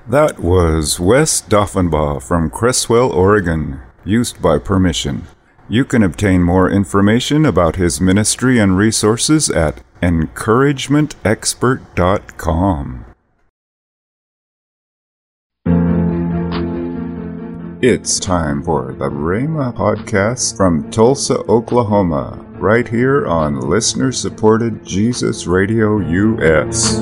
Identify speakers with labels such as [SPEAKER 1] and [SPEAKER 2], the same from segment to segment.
[SPEAKER 1] That was Wes Doffenbaugh from Creswell, Oregon, used by permission. You can obtain more information about his ministry and resources at encouragementexpert.com. It's time for the Rhema Podcast from Tulsa, Oklahoma, right here on listener-supported Jesus Radio US.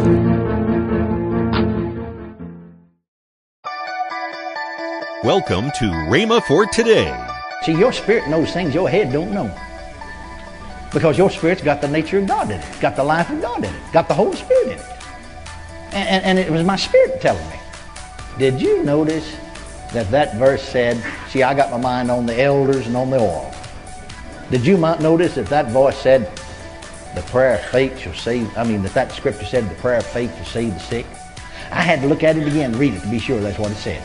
[SPEAKER 2] Welcome to Rhema for Today.
[SPEAKER 3] See, your spirit knows things your head don't know. Because your spirit's got the nature of God in it. Got the life of God in it. Got the Holy Spirit in it. And it was my spirit telling me. Did you notice that verse said, see, I got my mind on the elders and on the oil. Did you notice that voice said, the prayer of faith shall save, that scripture said the prayer of faith shall save the sick? I had to look at it again and read it to be sure that's what it said.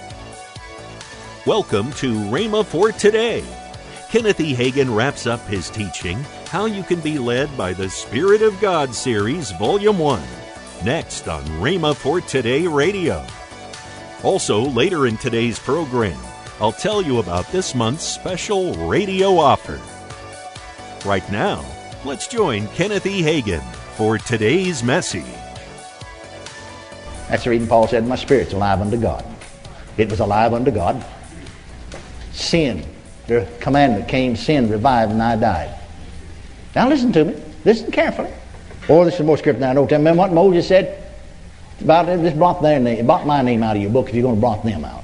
[SPEAKER 2] Welcome to Rhema for Today. Kenneth E. Hagin wraps up his teaching, How You Can Be Led by the Spirit of God series, Volume 1, next on Rhema for Today Radio. Also, later in today's program, I'll tell you about this month's special radio offer. Right now, let's join Kenneth E. Hagin for today's message.
[SPEAKER 3] That's the reason Paul said, my spirit's alive unto God. It was alive unto God. Sin, the commandment came, sin revived, and I died. Now listen to me. Listen carefully. Or this is more scripture now. Don't tell me what Moses said about it. Just blot my name out of your book if you're going to blot them out.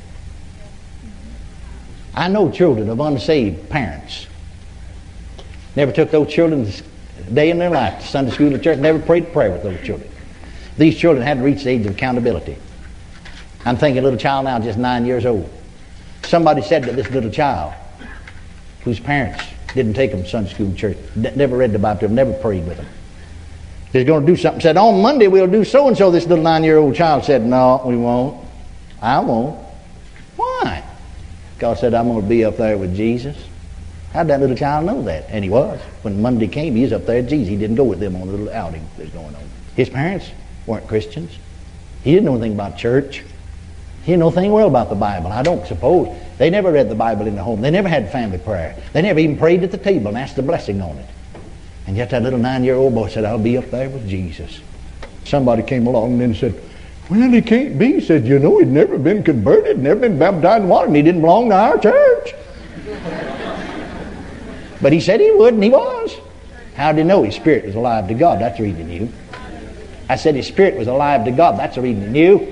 [SPEAKER 3] I know children of unsaved parents. Never took those children a day in their life to Sunday school or church. Never prayed a prayer with those children. These children had to reach the age of accountability. I'm thinking a little child now, just 9 years old. Somebody said to this little child, whose parents didn't take them to Sunday school and church, never read the Bible to them, never prayed with them. They're going to do something. Said, on Monday we'll do so-and-so. This little 9-year-old child said, no, we won't. I won't. Why? God said, I'm going to be up there with Jesus. How did that little child know that? And he was. When Monday came, he was up there with Jesus. He didn't go with them on the little outing that was going on. His parents weren't Christians. He didn't know anything about church. He didn't know anything well about the Bible. I don't suppose. They never read the Bible in the home. They never had family prayer. They never even prayed at the table and asked the blessing on it. And yet that little 9-year-old boy said, I'll be up there with Jesus. Somebody came along and then said, well, he can't be. He said, you know, he'd never been converted, never been baptized in water, and he didn't belong to our church. But he said he would, and he was. How did he know his spirit was alive to God? That's the reason he knew. I said his spirit was alive to God. That's the reason he knew.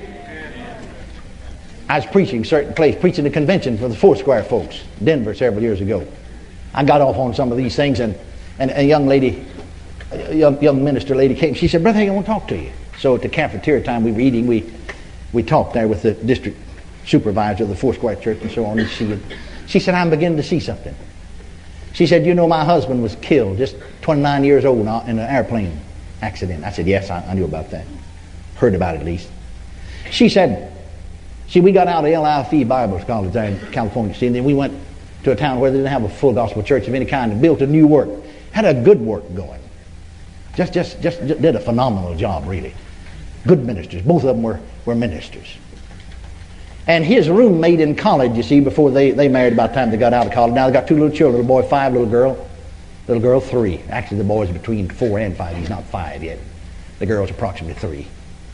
[SPEAKER 3] I was preaching a certain place, preaching a convention for the Foursquare folks, Denver, several years ago. I got off on some of these things, and a young lady, a young minister lady came. She said, Brother Hagin, I want to talk to you. So at the cafeteria time we were eating, we talked there with the district supervisor of the Foursquare Church and so on. And she said, I'm beginning to see something. She said, you know, my husband was killed, just 29 years old, in an airplane accident. I said, yes, I knew about that. Heard about it at least. She said, see, we got out of LIFE Bible College there in California, see, and then we went to a town where they didn't have a full gospel church of any kind and built a new work. Had a good work going. Just did a phenomenal job, really. Good ministers. Both of them were ministers. And his roommate in college, you see, before they married about the time they got out of college. Now they got 2 little children, little boy 5, little girl 3. Actually, the boy's between 4 and 5. He's not 5 yet. The girl's approximately 3.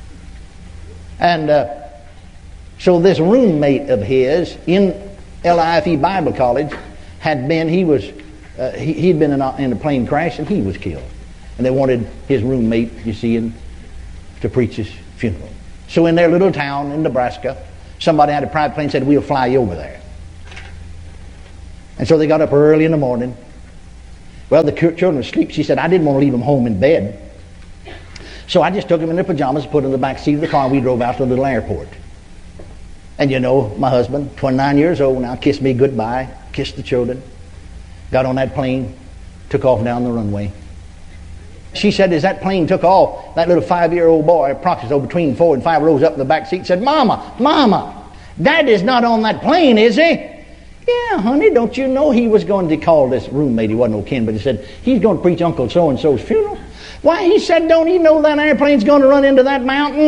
[SPEAKER 3] And so this roommate of his in LIFE Bible College had been, he'd been in a plane crash and he was killed. And they wanted his roommate, you see, to preach his funeral. So in their little town in Nebraska, somebody had a private plane and said, we'll fly you over there. And so they got up early in the morning. Well, the children were asleep. She said, I didn't want to leave them home in bed. So I just took them in their pajamas, put them in the back seat of the car, and we drove out to the little airport. And you know, my husband, 29 years old now, kissed me goodbye, kissed the children, got on that plane, took off down the runway. She said, as that plane took off, that little 5-year-old boy, approximately between 4 and 5, rose up in the back seat and said, Mama, Daddy's not on that plane, is he? Yeah, honey, don't you know he was going to call this roommate, he wasn't no kin, but he said, he's going to preach Uncle So-and-so's funeral. Why, he said, don't he know that airplane's going to run into that mountain?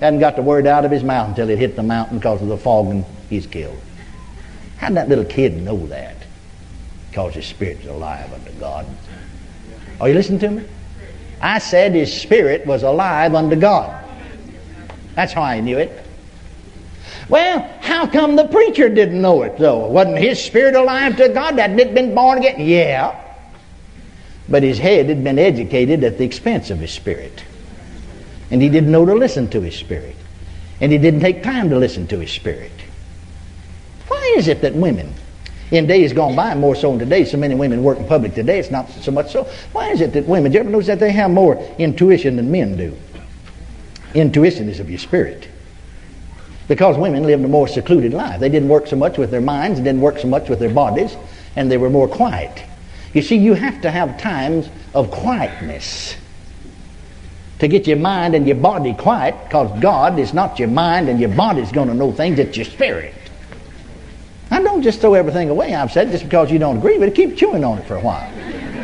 [SPEAKER 3] Hadn't got the word out of his mouth until it hit the mountain because of the fog and he's killed. How did that little kid know that? Because his spirit is alive unto God. Are you listening to me? I said his spirit was alive unto God. That's how I knew it. Well, how come the preacher didn't know it, though? Wasn't his spirit alive to God? Hadn't it been born again? Yeah. But his head had been educated at the expense of his spirit. And he didn't know to listen to his spirit. And he didn't take time to listen to his spirit. Why is it that women, in days gone by, more so than today, so many women work in public today, it's not so much so. Why is it that women, do you ever notice that they have more intuition than men do? Intuition is of your spirit. Because women lived a more secluded life. They didn't work so much with their minds, and didn't work so much with their bodies, and they were more quiet. You see, you have to have times of quietness to get your mind and your body quiet, because God is not your mind and your body's going to know things, it's your spirit. Now don't just throw everything away I've said just because you don't agree with it. Keep chewing on it for a while.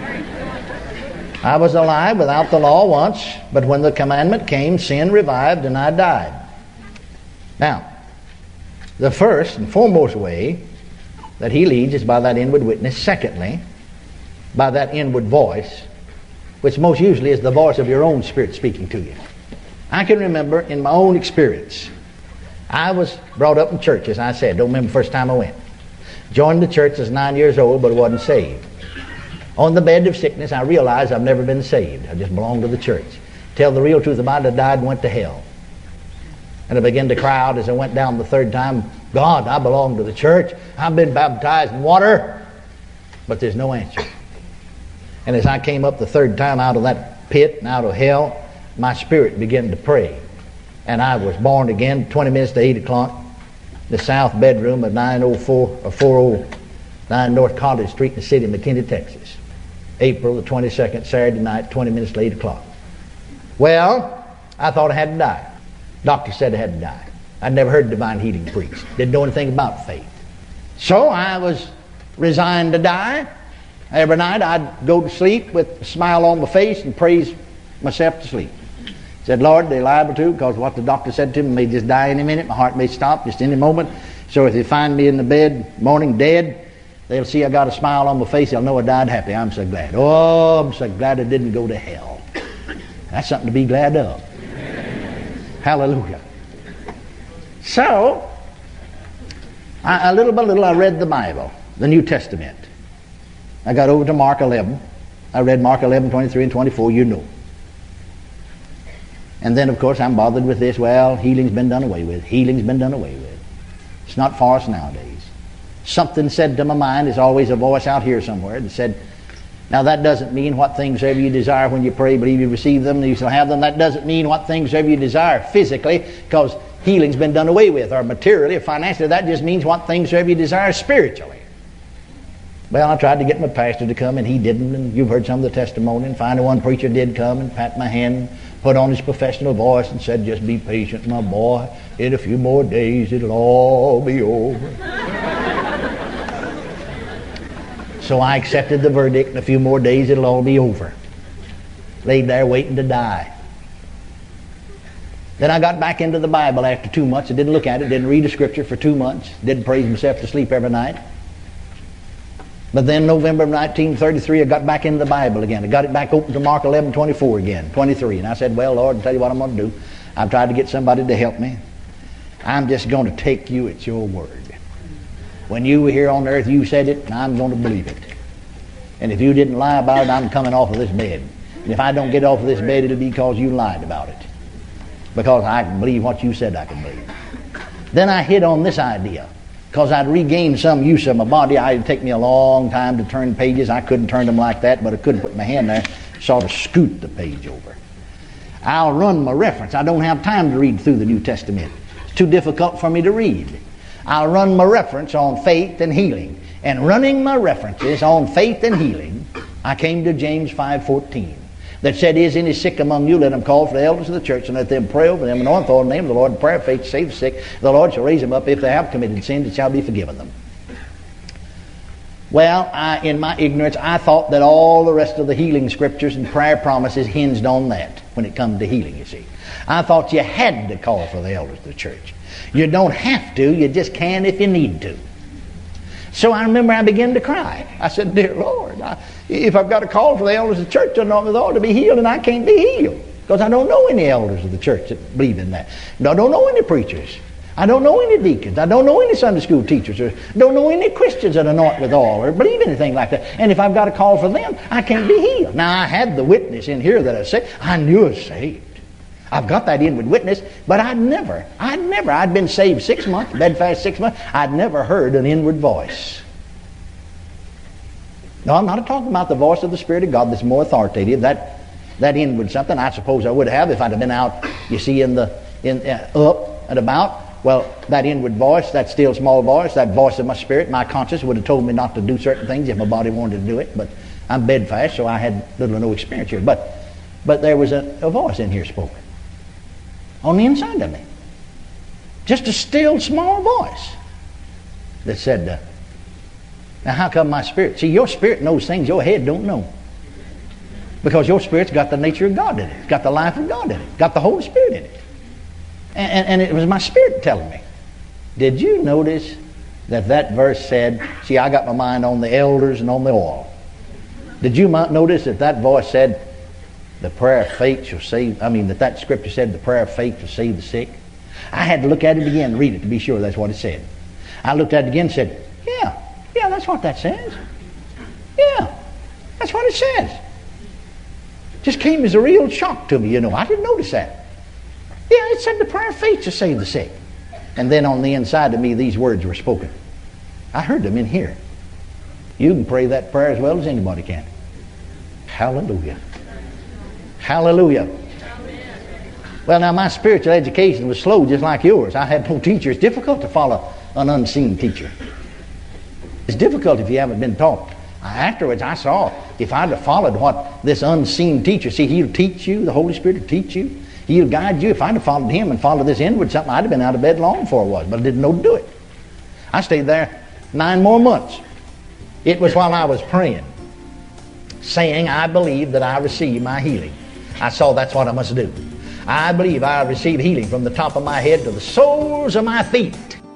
[SPEAKER 3] I was alive without the law once, but when the commandment came, sin revived and I died. Now, the first and foremost way that he leads is by that inward witness. Secondly, by that inward voice, which most usually is the voice of your own spirit speaking to you. I can remember in my own experience, I was brought up in church, as I said. Don't remember the first time I went. Joined the church as 9 years old, but wasn't saved. On the bed of sickness, I realized I've never been saved. I just belonged to the church. Tell the real truth about it, I died and went to hell. And I began to cry out as I went down the third time, God, I belong to the church. I've been baptized in water. But there's no answer. And as I came up the third time out of that pit and out of hell, my spirit began to pray. And I was born again 20 minutes to 8 o'clock. The south bedroom of 409 North College Street in the city of McKinney, Texas. April the 22nd, Saturday night, 20 minutes to 8 o'clock. Well, I thought I had to die. Doctor said I had to die. I'd never heard divine healing preached. Didn't know anything about faith. So I was resigned to die. Every night I'd go to sleep with a smile on my face and praise myself to sleep. Said, Lord, they're liable to, because what the doctor said to me may just die any minute. My heart may stop just any moment. So if they find me in the bed, morning dead, they'll see I got a smile on my face. They'll know I died happy. I'm so glad. Oh, I'm so glad I didn't go to hell. That's something to be glad of. Hallelujah. So, little by little, I read the Bible, the New Testament. I got over to Mark 11. I read Mark 11, 23 and 24, you know. And then, of course, I'm bothered with this. Well, healing's been done away with. Healing's been done away with. It's not for us nowadays. Something said to my mind, there's always a voice out here somewhere that said, now that doesn't mean what things ever you desire when you pray, believe you receive them, and you shall have them. That doesn't mean what things ever you desire physically, because healing's been done away with, or materially, or financially. That just means what things ever you desire spiritually. Well, I tried to get my pastor to come, and he didn't, and you've heard some of the testimony, and finally one preacher did come and pat my hand, put on his professional voice and said, just be patient, my boy. In a few more days, it'll all be over. So I accepted the verdict. In a few more days, it'll all be over. Laid there waiting to die. Then I got back into the Bible after 2 months. I didn't look at it, didn't read the scripture for 2 months. Didn't praise myself to sleep every night. But then November of 1933, I got back into the Bible again. I got it back open to Mark 11, 24 again, 23. And I said, well, Lord, I'll tell you what I'm going to do. I've tried to get somebody to help me. I'm just going to take you at your word. When you were here on earth, you said it, and I'm going to believe it. And if you didn't lie about it, I'm coming off of this bed. And if I don't get off of this bed, it'll be because you lied about it. Because I can believe what you said I can believe. Then I hit on this idea. Because I'd regained some use of my body. It'd take me a long time to turn pages. I couldn't turn them like that, but I couldn't put my hand there, sort of scoot the page over. I'll run my reference. I don't have time to read through the New Testament. It's too difficult for me to read. I'll run my reference on faith and healing. And running my references on faith and healing, I came to James 5:14. That said, is any sick among you, let him call for the elders of the church, and let them pray over them, and anoint them in the name of the Lord, and prayer of faith to save the sick. The Lord shall raise them up. If they have committed sins, it shall be forgiven them. Well, in my ignorance, I thought that all the rest of the healing scriptures and prayer promises hinged on that when it comes to healing, you see. I thought you had to call for the elders of the church. You don't have to, you just can if you need to. So I remember I began to cry. I said, dear Lord, if I've got to call for the elders of the church, then they ought to be healed, and I can't be healed. Because I don't know any elders of the church that believe in that. I don't know any preachers. I don't know any deacons. I don't know any Sunday school teachers. Or don't know any Christians that anoint with oil or believe anything like that. And if I've got to call for them, I can't be healed. Now, I had the witness in here that I said, I knew I was saved. I've got that inward witness, but I'd been saved 6 months, bedfast 6 months. I'd never heard an inward voice. No, I'm not talking about the voice of the Spirit of God that's more authoritative. That inward something, I suppose I would have if I'd have been out, you see, up and about. Well, that inward voice, that still small voice, that voice of my spirit, my conscience would have told me not to do certain things if my body wanted to do it. But I'm bedfast, so I had little or no experience here. But there was a voice in here spoken on the inside of me. Just a still small voice that said, now how come my spirit? See, your spirit knows things your head don't know. Because your spirit's got the nature of God in it. It's got the life of God in it. Got the Holy Spirit in it. And it was my spirit telling me. Did you notice that verse said, see, I got my mind on the elders and on the oil. Did you notice that voice said, the prayer of faith shall save, that scripture said the prayer of faith shall save the sick? I had to look at it again and read it to be sure that's what it said. I looked at it again and said, yeah, that's what that says. Yeah, that's what it says. Just came as a real shock to me, I didn't notice that. Yeah, it said the prayer of faith to save the sick. And then on the inside of me, these words were spoken. I heard them in here. You can pray that prayer as well as anybody can. Hallelujah. Hallelujah. Well, now my spiritual education was slow just like yours. I had no teacher. It's difficult to follow an unseen teacher. It's difficult if you haven't been taught. Afterwards, I saw if I'd have followed what this unseen teacher, see, he'll teach you, the Holy Spirit will teach you. He'll guide you. If I'd have followed him and followed this inward something, I'd have been out of bed long before I was, but I didn't know to do it. I stayed there 9 more months. It was while I was praying, saying, I believe that I receive my healing. I saw that's what I must do. I believe I receive healing from the top of my head to the soles of my feet.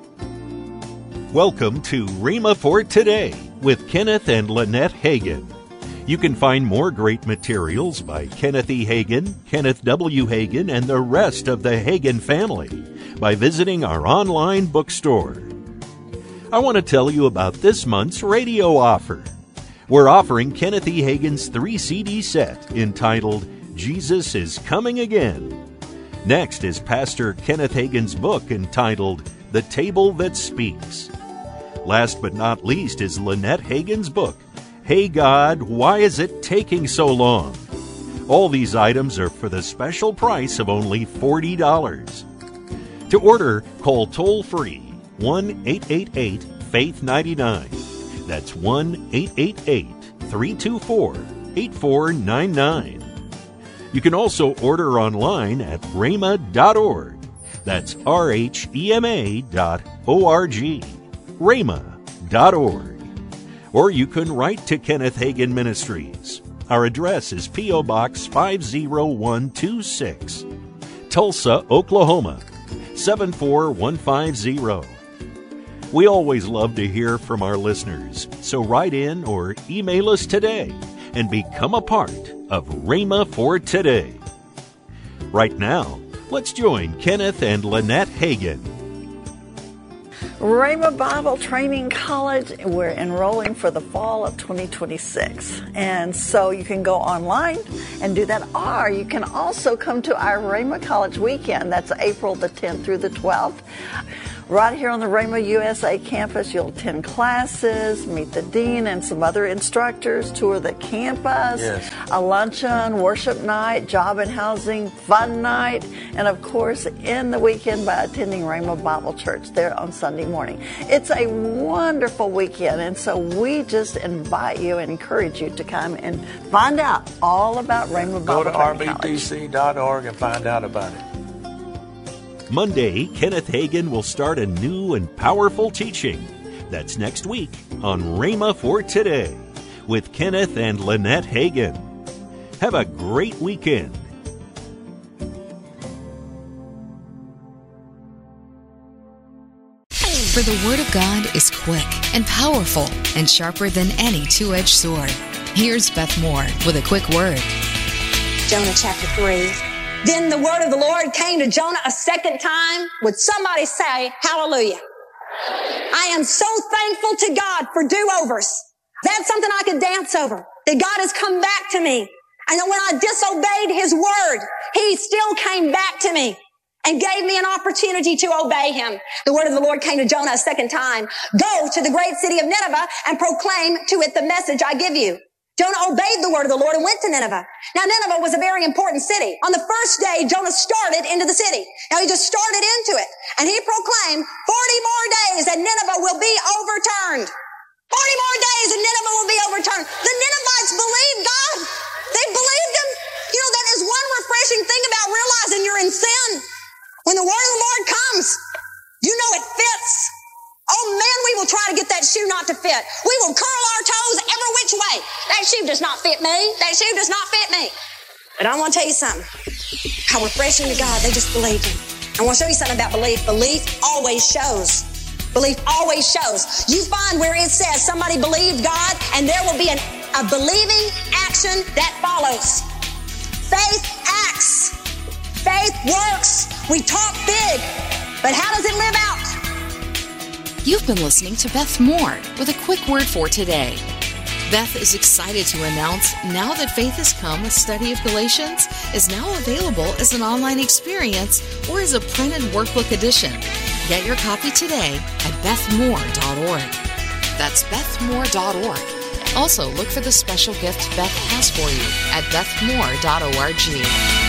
[SPEAKER 2] Welcome to Rhema for Today with Kenneth and Lynette Hagin. You can find more great materials by Kenneth E. Hagin, Kenneth W. Hagin, and the rest of the Hagin family by visiting our online bookstore. I want to tell you about this month's radio offer. We're offering Kenneth E. Hagin's 3-CD set entitled Jesus is Coming Again. Next is Pastor Kenneth Hagin's book entitled The Table That Speaks. Last but not least is Lynette Hagin's book, Hey God, Why Is It Taking So Long? All these items are for the special price of only $40. To order, call toll-free 1-888-FAITH-99. That's 1-888-324-8499. You can also order online at rhema.org. That's rhema.org. rhema.org. Or you can write to Kenneth Hagin Ministries. Our address is P.O. Box 50126, Tulsa, Oklahoma 74150. We always love to hear from our listeners, so write in or email us today and become a part of Rhema for Today. Right now, let's join Kenneth and Lynette Hagin.
[SPEAKER 4] Rhema Bible Training College, we're enrolling for the fall of 2026. And so you can go online and do that. Or you can also come to our Rhema College weekend. That's April the 10th through the 12th. Right here on the Rhema USA campus, you'll attend classes, meet the dean and some other instructors, tour the campus, a luncheon, worship night, job and housing, fun night, and of course, end the weekend by attending Rhema Bible Church there on Sunday morning. It's a wonderful weekend, and so we just invite you and encourage you to come and find out all about Rhema Bible Training College.
[SPEAKER 5] Go to rbtc.org and find out about it.
[SPEAKER 2] Monday, Kenneth Hagin will start a new and powerful teaching. That's next week on Rhema for Today with Kenneth and Lynette Hagin. Have a great weekend.
[SPEAKER 6] For the Word of God is quick and powerful and sharper than any two-edged sword. Here's Beth Moore with a quick word.
[SPEAKER 7] Jonah chapter 3. Then the word of the Lord came to Jonah a second time. Would somebody say hallelujah? I am so thankful to God for do-overs. That's something I could dance over. That God has come back to me. And that when I disobeyed His word, He still came back to me and gave me an opportunity to obey Him. The word of the Lord came to Jonah a second time. Go to the great city of Nineveh and proclaim to it the message I give you. Jonah obeyed the word of the Lord and went to Nineveh. Now, Nineveh was a very important city. On the first day, Jonah started into the city. Now, he just started into it. And he proclaimed, 40 more days and Nineveh will be overturned. 40 more days and Nineveh will be overturned. The Ninevites believed God. They believed Him. You know, that is one refreshing thing about realizing you're in sin. When the word of the Lord comes, you know it fits. Oh man, we will try to get that shoe not to fit. We will curl our toes every which way. That shoe does not fit me. That shoe does not fit me. But I want to tell you something. How refreshing to God, they just believed Him. I want to show you something about belief. Belief always shows. Belief always shows. You find where it says somebody believed God, and there will be a believing action that follows. Faith acts. Faith works. We talk big, but how does it live out?
[SPEAKER 6] You've been listening to Beth Moore with a quick word for today. Beth is excited to announce Now That Faith Has Come, a study of Galatians, is now available as an online experience or as a printed workbook edition. Get your copy today at bethmoore.org. That's bethmoore.org. Also, look for the special gift Beth has for you at bethmoore.org.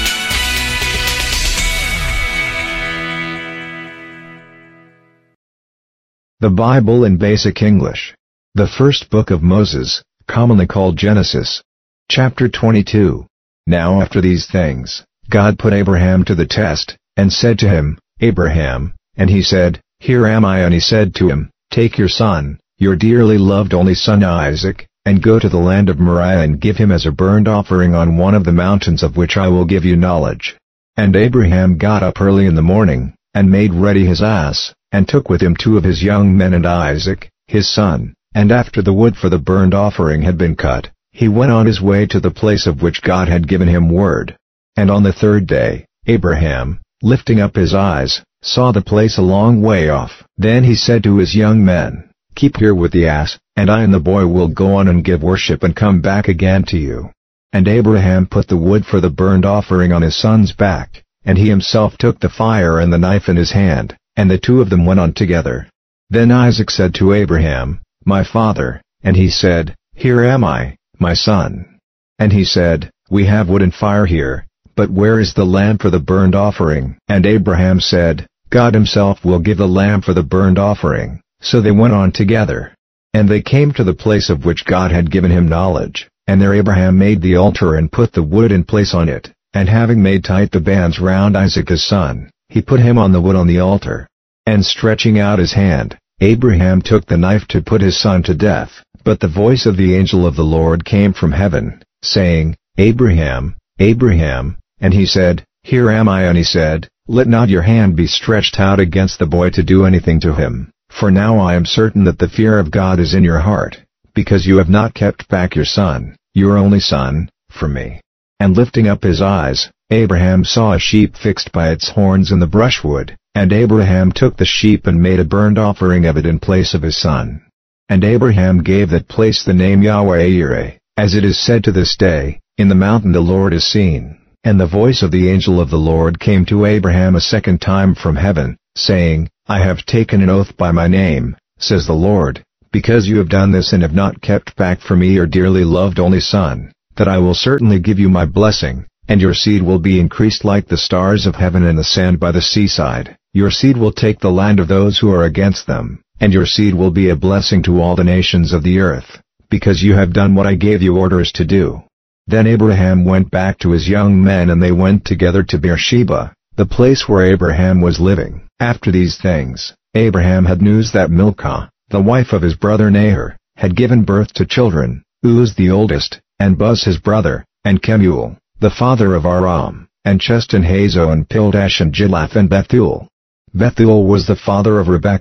[SPEAKER 8] The Bible in Basic English. The first book of Moses, commonly called Genesis. Chapter 22. Now after these things, God put Abraham to the test, and said to him, Abraham, and he said, Here am I. And he said to him, Take your son, your dearly loved only son Isaac, and go to the land of Moriah and give him as a burnt offering on one of the mountains of which I will give you knowledge. And Abraham got up early in the morning, and made ready his ass, and took with him 2 of his young men and Isaac, his son, and after the wood for the burnt offering had been cut, he went on his way to the place of which God had given him word. And on the 3rd day, Abraham, lifting up his eyes, saw the place a long way off. Then he said to his young men, Keep here with the ass, and I and the boy will go on and give worship and come back again to you. And Abraham put the wood for the burnt offering on his son's back, and he himself took the fire and the knife in his hand, and the 2 of them went on together. Then Isaac said to Abraham, My father, and he said, Here am I, my son. And he said, We have wood and fire here, but where is the lamb for the burnt offering? And Abraham said, God Himself will give the lamb for the burnt offering. So they went on together. And they came to the place of which God had given him knowledge, and there Abraham made the altar and put the wood in place on it, and having made tight the bands round Isaac his son, he put him on the wood on the altar. And stretching out his hand, Abraham took the knife to put his son to death. But the voice of the angel of the Lord came from heaven, saying, Abraham, Abraham, and he said, Here am I. And he said, Let not your hand be stretched out against the boy to do anything to him, for now I am certain that the fear of God is in your heart, because you have not kept back your son, your only son, from me. And lifting up his eyes, Abraham saw a sheep fixed by its horns in the brushwood, and Abraham took the sheep and made a burnt offering of it in place of his son. And Abraham gave that place the name Yahweh-Yireh, as it is said to this day, In the mountain the Lord is seen. And the voice of the angel of the Lord came to Abraham a second time from heaven, saying, I have taken an oath by my name, says the Lord, because you have done this and have not kept back from me your dearly loved only son, that I will certainly give you my blessing, and your seed will be increased like the stars of heaven and the sand by the seaside. Your seed will take the land of those who are against them, and your seed will be a blessing to all the nations of the earth, because you have done what I gave you orders to do. Then Abraham went back to his young men, and they went together to Beersheba, the place where Abraham was living. After these things, Abraham had news that Milcah, the wife of his brother Nahor, had given birth to children, Uz the oldest, and Buz his brother, and Kemuel, the father of Aram, and Cheston Hazo and Pildash and Jidlaph and Bethuel. Bethuel was the father of Rebekah,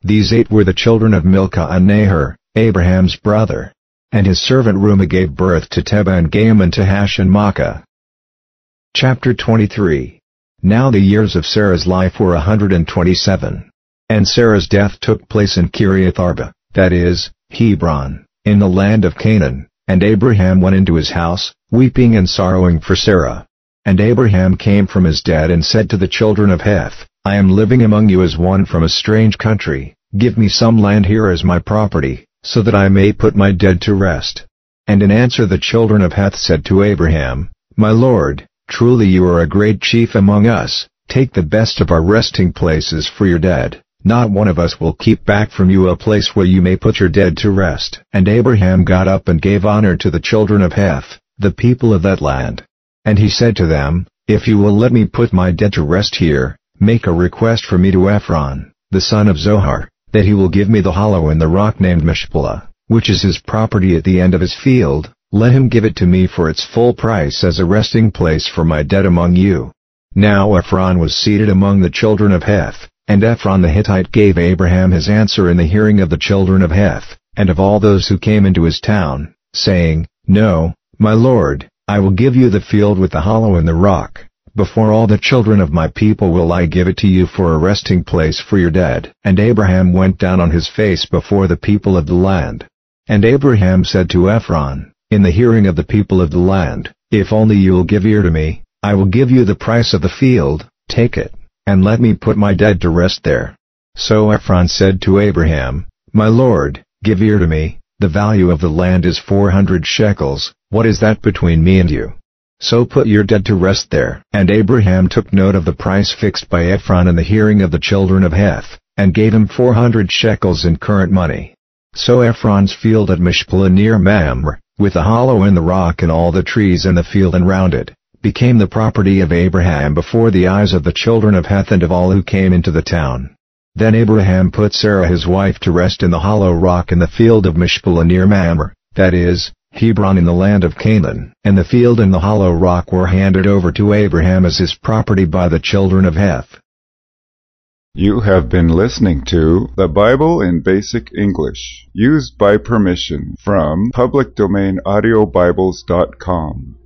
[SPEAKER 8] These 8 were the children of Milcah and Nahor, Abraham's brother. And his servant Reumah gave birth to Tebah and Gaham and Tahash and Maachah. Chapter 23. Now the years of Sarah's life were 127. And Sarah's death took place in Kiriath Arba, that is, Hebron, in the land of Canaan, and Abraham went into his house, weeping and sorrowing for Sarah. And Abraham came from his dead and said to the children of Heth, I am living among you as one from a strange country, give me some land here as my property, so that I may put my dead to rest. And in answer the children of Heth said to Abraham, My lord, truly you are a great chief among us, take the best of our resting places for your dead. Not one of us will keep back from you a place where you may put your dead to rest. And Abraham got up and gave honor to the children of Heth, the people of that land. And he said to them, If you will let me put my dead to rest here, make a request for me to Ephron, the son of Zohar, that he will give me the hollow in the rock named Mishpelah, which is his property at the end of his field, let him give it to me for its full price as a resting place for my dead among you. Now Ephron was seated among the children of Heth, and Ephron the Hittite gave Abraham his answer in the hearing of the children of Heth, and of all those who came into his town, saying, No, my lord, I will give you the field with the hollow in the rock. Before all the children of my people will I give it to you for a resting place for your dead. And Abraham went down on his face before the people of the land. And Abraham said to Ephron, in the hearing of the people of the land, If only you will give ear to me, I will give you the price of the field, take it, and let me put my dead to rest there. So Ephron said to Abraham, My lord, give ear to me, the value of the land is 400 shekels, what is that between me and you? So put your dead to rest there. And Abraham took note of the price fixed by Ephron in the hearing of the children of Heth, and gave him 400 shekels in current money. So Ephron's field at Mishpelah near Mamre, with the hollow in the rock and all the trees in the field and round it, became the property of Abraham before the eyes of the children of Heth and of all who came into the town. Then Abraham put Sarah his wife to rest in the hollow rock in the field of Mishpelah near Mamre, that is, Hebron in the land of Canaan, and the field and the hollow rock were handed over to Abraham as his property by the children of Heth.
[SPEAKER 1] You have been listening to The Bible in Basic English, used by permission from publicdomainaudiobibles.com.